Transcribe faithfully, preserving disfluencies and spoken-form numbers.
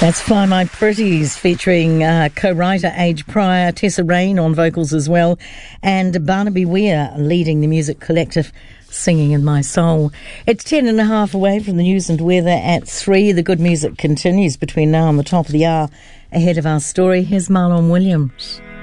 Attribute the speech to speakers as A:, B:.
A: That's Fly My Pretties featuring uh, co-writer Age Pryor, Tessa Rain on vocals as well, and Barnaby Weir leading the music collective Singing in My Soul. It's ten and a half away from the news and weather at three. The good music continues between now and the top of the hour. Ahead of our story, here's Marlon Williams.